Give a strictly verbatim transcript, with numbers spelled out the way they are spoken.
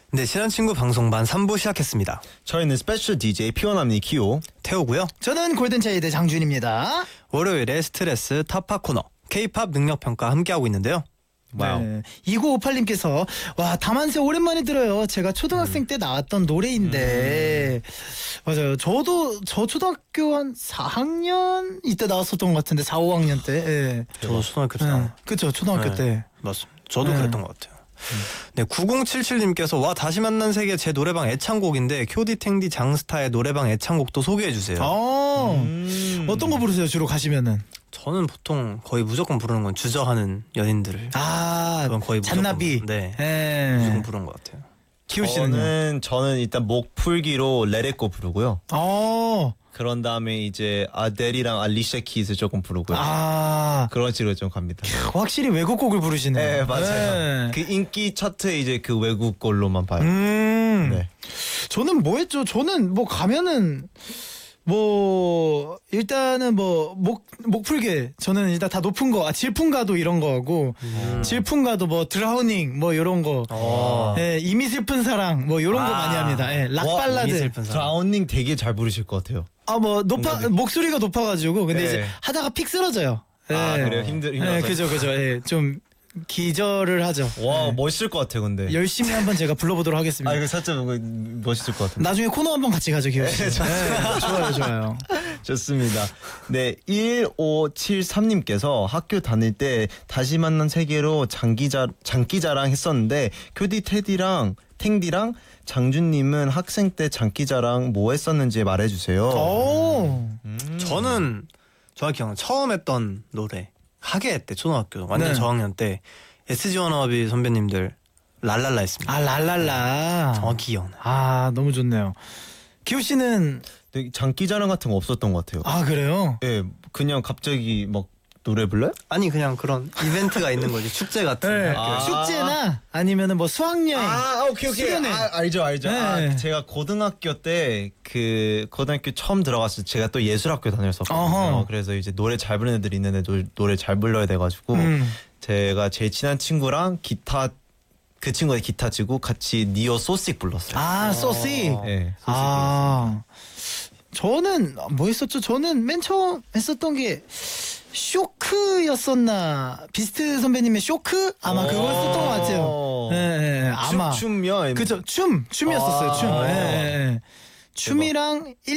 네, 친한 친구 방송반 삼 부 시작했습니다. 저희는 스페셜 디제이 피원함니 키오 태우고요. 저는 골든차이드 장준입니다. 월요일에 스트레스 타파 코너 K-팝 능력평가 함께하고 있는데요. 와우. 네. 이구오팔님께서 와 다만세 오랜만에 들어요. 제가 초등학생 음. 때 나왔던 노래인데 음. 맞아요. 저도 저 초등학교 한 사 학년 이때 나왔었던 것 같은데 사, 오학년 때. 네. 저도 초등학교 때. 네. 그렇죠. 초등학교 네. 때. 맞습니다. 저도 네. 그랬던 것 같아요. 음. 네, 구공칠칠님께서 와 다시 만난 세계 제 노래방 애창곡인데 큐디 탱디 장스타의 노래방 애창곡도 소개해주세요. 아 음. 어떤 거 부르세요 주로 가시면은? 저는 보통 거의 무조건 부르는 건 주저하는 연인들을. 아 그건 거의 잔나비. 무조건, 네, 네. 무조건 부르는 것 같아요. 키우 씨는요? 저는 저는 일단 목 풀기로 레레코 부르고요. 어. 그런 다음에 이제 아델이랑 알리샤 키즈 조금 부르고요. 아 그런 식으로 좀 갑니다. 확실히 외국곡을 부르시네요. 네, 맞아요. 네. 그 인기 차트에 이제 그 외국 걸로만 봐요. 음. 네. 저는 뭐 했죠? 저는 뭐 가면은 뭐 일단은 뭐 목 목풀게 저는 일단 다 높은 거, 아 질풍가도 이런 거 하고 음. 질풍가도 뭐 드라우닝 뭐 이런 거, 어. 예, 이미 슬픈 사랑 뭐 이런 거 아. 많이 합니다. 예, 락 와, 이미 발라드. 슬픈 사람. 드라우닝 되게 잘 부르실 것 같아요. 아 뭐 높아 뭔가 목소리가 높아가지고 근데 네. 이제 하다가 픽 쓰러져요. 예. 아 그래요? 힘들 힘들어서. 예, 그죠 그죠. 예, 좀 기절을 하죠. 와 예. 멋있을 것 같아요, 근데. 열심히 한번 제가 불러보도록 하겠습니다. 아 이거 살짝 뭔가 멋있을 것 같은데. 나중에 코너 한번 같이 가죠, 기호 씨. 네, 좋아요, 좋아요. 좋습니다. 네, 일오칠삼님께서 학교 다닐 때 다시 만난 세계로 장기자 장기자랑 했었는데 큐디 테디랑 탱디랑 장준님은 학생 때 장기자랑 뭐 했었는지 말해주세요. 오. 음. 저는 정확히 기억나. 처음 했던 노래 학예 때 초등학교 완전 네. 저학년 때 에스지 워너비 선배님들 랄랄라 했습니다. 아 랄랄라. 정확히 기억나. 아 너무 좋네요. 기호 씨는 되게 장기자랑 같은 거 없었던 것 같아요. 아 그래요? 예, 그냥 갑자기 막 노래 불러요? 아니 그냥 그런 이벤트가 있는 거지. 축제 같은. 네. 아. 축제나 아니면은 뭐 수학여행. 아 오케이 오케이 수련회. 아, 알죠 알죠. 네. 아, 제가 고등학교 때 그 고등학교 처음 들어갔을 때 제가 또 예술학교 다녔었거든요. 어허. 그래서 이제 노래 잘 부르는 애들이 있는데 노, 노래 잘 불러야 돼가지고 음. 제가 제일 친한 친구랑 기타 그 친구가 기타 치고 같이 니오 소식 불렀어요. 아 소시. 네, 소식 아 저는 뭐 했었죠? 저는 맨 처음 했었던 게 쇼크였었나 비스트 선배님의 쇼크 아마 불렀어요. 그거 했었던 것 같아요. 네, 네, 네. 아마 춤, 춤요? 그죠 춤 춤이었었어요. 아. 춤. 네, 네, 네. 춤이랑